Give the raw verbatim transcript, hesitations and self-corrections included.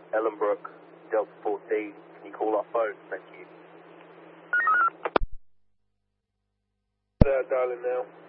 Ellenbrook, Delta fourteen. Can you call our phone? Thank you. Uh, dialing now.